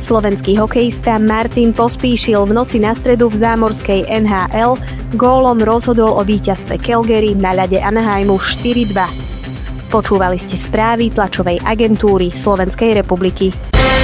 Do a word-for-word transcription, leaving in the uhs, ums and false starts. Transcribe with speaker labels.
Speaker 1: Slovenský hokejista Martin Pospíšil v noci na stredu v zámorskej en há el gólom rozhodol o víťazstve Calgary na ľade Anaheimu štyri dva. Počúvali ste správy tlačovej agentúry Slovenskej republiky.